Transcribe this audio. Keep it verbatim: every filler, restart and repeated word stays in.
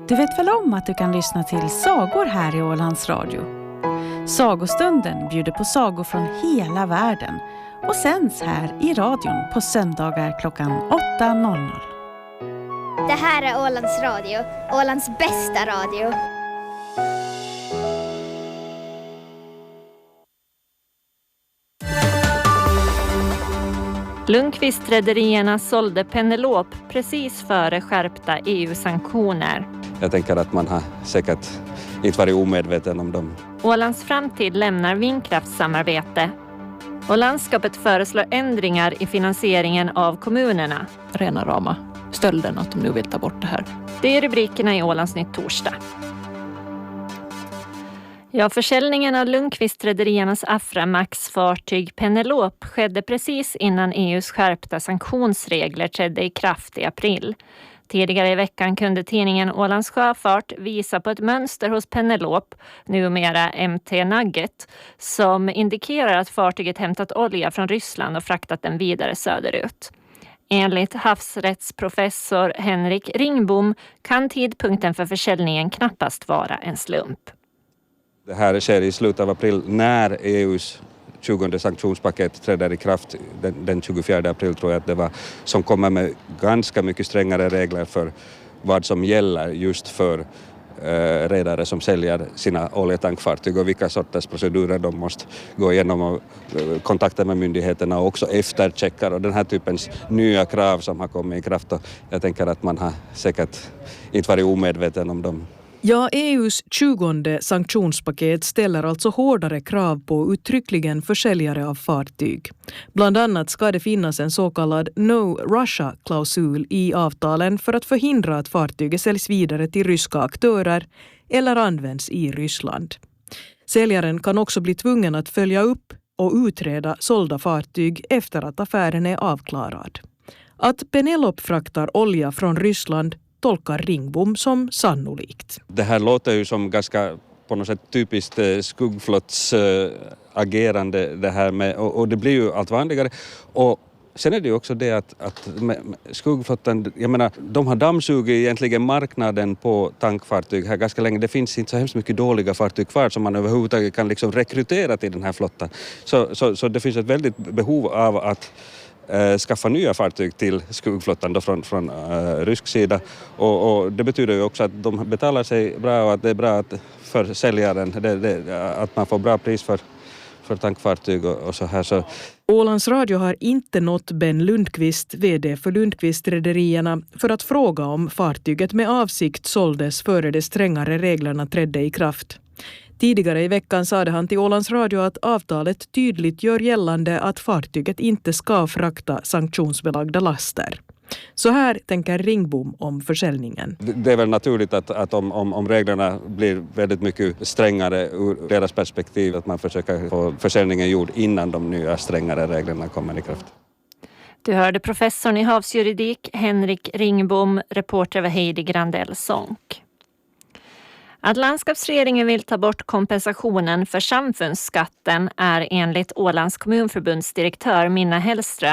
Du vet väl om att du kan lyssna till sagor här i Ålands Radio? Sagostunden bjuder på sagor från hela världen och sänds här i radion på söndagar klockan åtta noll noll. Det här är Ålands Radio, Ålands bästa radio. Lundqvist-rederierna sålde Penelope precis före skärpta E U-sanktioner. Jag tänker att man har säkert inte varit omedveten om dem. Ålands framtid lämnar vindkraftssamarbete. Och landskapet föreslår ändringar i finansieringen av kommunerna. Rena rama stölden att de nu vill ta bort det här. Det är rubrikerna i Ålands Nytt torsdag. Ja, försäljningen av Lundqvist-rederiernas Aframax-fartyg Penelope skedde precis innan E U:s skärpta sanktionsregler trädde i kraft i april. Tidigare i veckan kunde tidningen Ålands Sjöfart visa på ett mönster hos Penelope, numera M T Nugget, som indikerar att fartyget hämtat olja från Ryssland och fraktat den vidare söderut. Enligt havsrättsprofessor Henrik Ringbom kan tidpunkten för försäljningen knappast vara en slump. Det här sker i slutet av april när E U:s tjugonde sanktionspaket träder i kraft den, den tjugofjärde april tror jag att det var, som kommer med ganska mycket strängare regler för vad som gäller just för eh, redare som säljer sina oljetankfartyg och vilka sorters procedurer de måste gå igenom och eh, kontakta med myndigheterna och också eftercheckar och den här typens nya krav som har kommit i kraft och jag tänker att man har säkert inte varit omedveten om dem. Ja, E U:s tjugonde sanktionspaket ställer alltså hårdare krav på uttryckligen försäljare av fartyg. Bland annat ska det finnas en så kallad No Russia-klausul i avtalen för att förhindra att fartyget säljs vidare till ryska aktörer eller används i Ryssland. Säljaren kan också bli tvungen att följa upp och utreda sålda fartyg efter att affären är avklarad. Att Penelope fraktar olja från Ryssland tolkar Ringbom som sannolikt. Det här låter ju som ganska på något sätt typiskt skuggflotts agerande det här med, och, och det blir ju allt vanligare. Och sen är det ju också det att, att skuggflottan, jag menar, de har dammsugit egentligen marknaden på tankfartyg här ganska länge. Det finns inte så hemskt mycket dåliga fartyg kvar som man överhuvudtaget kan liksom rekrytera till den här flottan. Så, så, så det finns ett väldigt behov av att Uh, skaffa nya fartyg till skuggflottan då från, från uh, rysk sida och, och det betyder ju också att de betalar sig bra och att det är bra att för säljaren det, det, att man får bra pris för, för tankfartyg och, och så här. Så. Ålands Radio har inte nått Ben Lundqvist, vd för Lundqvist-rederierna, för att fråga om fartyget med avsikt såldes före de strängare reglerna trädde i kraft. Tidigare i veckan sade han till Ålands Radio att avtalet tydligt gör gällande att fartyget inte ska frakta sanktionsbelagda laster. Så här tänker Ringbom om försäljningen. Det är väl naturligt att, att om, om, om reglerna blir väldigt mycket strängare ur deras perspektiv att man försöker få försäljningen gjord innan de nya strängare reglerna kommer i kraft. Du hörde professorn i havsjuridik Henrik Ringbom, reporter var Heidi Grandell Sonk. Att landskapsregeringen vill ta bort kompensationen för samfundsskatten är enligt Ålands kommunförbundsdirektör Minna Hellström